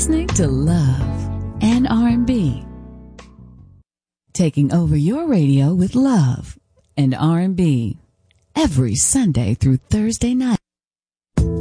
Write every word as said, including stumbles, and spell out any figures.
listening to Love and R and B. Taking over your radio with love and R and B every Sunday through Thursday night.